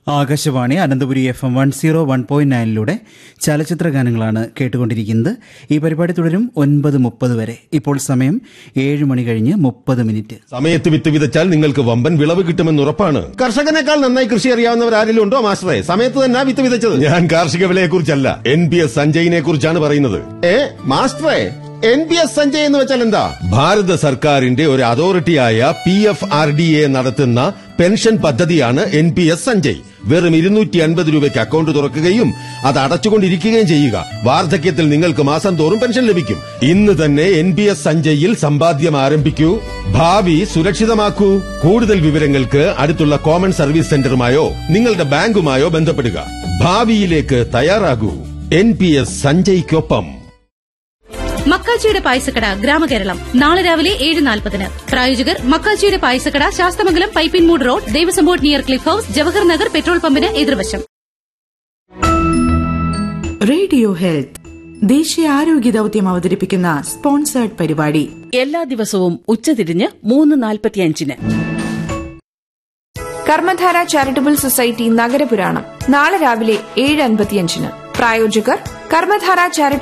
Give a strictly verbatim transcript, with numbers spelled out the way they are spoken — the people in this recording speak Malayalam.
Akashvani Ananthapuri F M one zero one point നയനിലൂടെ ചലച്ചിത്ര ഗാനങ്ങളാണ് കേട്ടുകൊണ്ടിരിക്കുന്നത്. ഈ പരിപാടി തുടരും ഒൻപത് മുപ്പത് വരെ. ഇപ്പോൾ സമയം ഏഴ് മണി കഴിഞ്ഞ് മുപ്പത് മിനിറ്റ്. സമയത്ത് വിത്ത് വിതച്ചാൽ നിങ്ങൾക്ക് വമ്പൻ വിളവ് കിട്ടുമെന്ന് ഉറപ്പാണ്. കർഷകനേക്കാൾ നന്നായി കൃഷി അറിയാവുന്നവർ ആരെങ്കിലും ഉണ്ടോ മാസ്റ്ററെ? സമയത്ത് തന്നെ വിത്ത് വിതച്ചത്. ഞാൻ കാർഷിക വിലയെ കുറിച്ചല്ല, എൻ പി എസ് സഞ്ജയിനെ കുറിച്ചാണ് പറയുന്നത്. ഏ മാസ്റ്ററെ, എൻ പി എസ് സഞ്ജയ് എന്ന് വെച്ചാൽ എന്താ? ഭാരത സർക്കാരിന്റെ ഒരു അതോറിറ്റിയായ P F R D A നടത്തുന്ന പെൻഷൻ പദ്ധതിയാണ് എൻ പി എസ് സഞ്ജയ്. വെറും ഇരുന്നൂറ്റി അൻപത് രൂപയ്ക്ക് അക്കൗണ്ട് തുറക്കുകയും അത് അടച്ചുകൊണ്ടിരിക്കുകയും ചെയ്യുക. വാർദ്ധക്യത്തിൽ നിങ്ങൾക്ക് മാസം തോറും പെൻഷൻ ലഭിക്കും. ഇന്ന് തന്നെ എൻ പി എസ് സഞ്ജയിൽ സമ്പാദ്യം ആരംഭിക്കൂ, ഭാവി സുരക്ഷിതമാക്കൂ. കൂടുതൽ വിവരങ്ങൾക്ക് അടുത്തുള്ള കോമൺ സർവീസ് സെന്ററുമായോ നിങ്ങളുടെ ബാങ്കുമായോ ബന്ധപ്പെടുക. ഭാവിയിലേക്ക് തയ്യാറാകൂ. N P S സഞ്ജയ്ക്കൊപ്പം. മക്കാച്ചിയുടെ പായസക്കട ഗ്രാമകേരളം നാളെ രാവിലെ ഏഴ് നാൽപ്പതിന്. പ്രായോജകർ മക്കാച്ചിയുടെ പായസക്കട, Sasthamangalam Pipinmoodu road, Devaswom board near cliff house, Jawahar Nagar petrol പമ്പിന് എതിർവശം. റേഡിയോ ഹെൽത്ത് ദേശീയ ആരോഗ്യ ദൌത്യം അവതരിപ്പിക്കുന്ന സ്പോൺസേർഡ് പരിപാടി എല്ലാ ദിവസവും ഉച്ചതിരിഞ്ഞ് മൂന്ന് നാൽപ്പത്തിയഞ്ചിന്. കർമ്മധാര ചാരിറ്റബിൾ സൊസൈറ്റി നഗരപുരാണം നാളെ രാവിലെ ഏഴ് അൻപത്തിയഞ്ചിന്. പ്രായോജകർ കർമ്മധാര ചാരിറ്റബിൾ